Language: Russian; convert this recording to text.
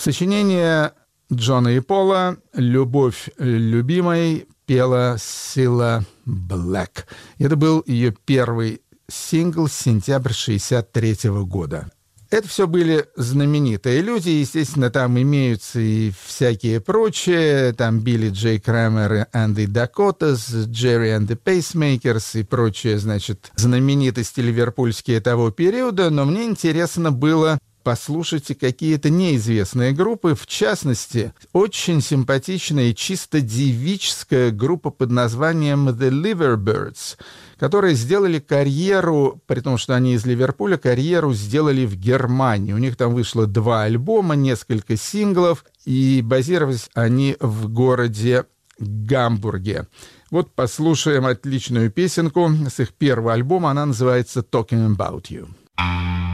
Сочинение Джона и Пола «Любовь любимой» пела Сила Блэк. Это был ее первый сингл с сентября 1963 года. Это все были знаменитые люди, естественно, там имеются и всякие прочие, там Билли Джей Крамер and the Dakotas, Jerry and the Pacemakers и прочие, значит, знаменитости ливерпульские того периода, но мне интересно было послушать какие-то неизвестные группы, в частности, очень симпатичная и чисто девическая группа под названием The Liverbirds, которые сделали карьеру, при том, что они из Ливерпуля, карьеру сделали в Германии. У них там вышло 2 альбома, несколько синглов, и базировались они в городе Гамбурге. Вот послушаем отличную песенку с их первого альбома, она называется «Talking About You».